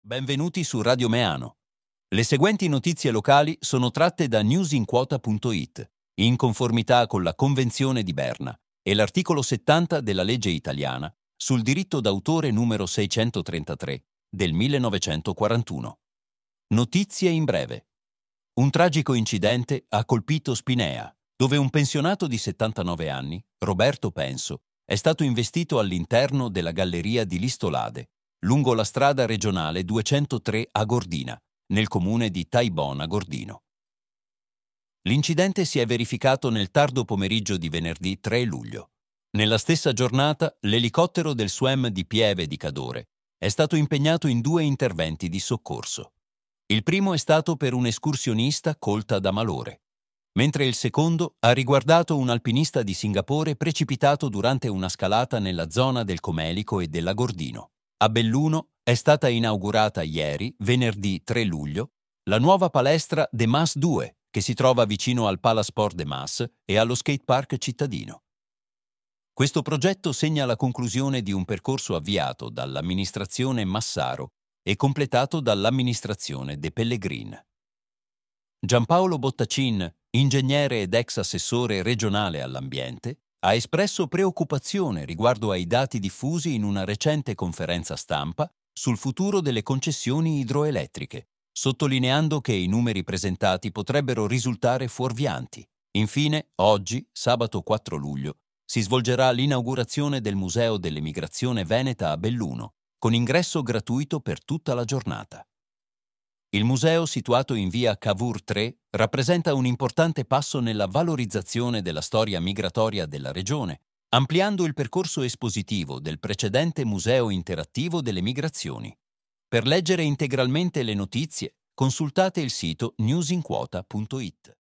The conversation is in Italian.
Benvenuti su Radio Meano. Le seguenti notizie locali sono tratte da newsinquota.it, in conformità con la Convenzione di Berna e l'articolo 70 della legge italiana sul diritto d'autore numero 633 del 1941. Notizie in breve. Un tragico incidente ha colpito Spinea, dove un pensionato di 79 anni, Roberto Penso, è stato investito all'interno della galleria di Listolade, lungo la strada regionale 203 a Gordina, nel comune di Taibona Gordino. L'incidente si è verificato nel tardo pomeriggio di venerdì 3 luglio. Nella stessa giornata, l'elicottero del SUEM di Pieve di Cadore è stato impegnato in 2 interventi di soccorso. Il primo è stato per un escursionista colta da malore, mentre il secondo ha riguardato un alpinista di Singapore precipitato durante una scalata nella zona del Comelico e della Gordino. A Belluno è stata inaugurata ieri, venerdì 3 luglio, la nuova palestra De Mas 2, che si trova vicino al Palasport De Mas e allo skatepark cittadino. Questo progetto segna la conclusione di un percorso avviato dall'amministrazione Massaro e completato dall'amministrazione De Pellegrin. Giampaolo Bottacin, ingegnere ed ex assessore regionale all'ambiente, ha espresso preoccupazione riguardo ai dati diffusi in una recente conferenza stampa sul futuro delle concessioni idroelettriche, sottolineando che i numeri presentati potrebbero risultare fuorvianti. Infine, oggi, sabato 4 luglio, si svolgerà l'inaugurazione del Museo dell'Emigrazione Veneta a Belluno, con ingresso gratuito per tutta la giornata. Il museo, situato in via Cavour 3, rappresenta un importante passo nella valorizzazione della storia migratoria della regione, ampliando il percorso espositivo del precedente Museo Interattivo delle Migrazioni. Per leggere integralmente le notizie, consultate il sito newsinquota.it.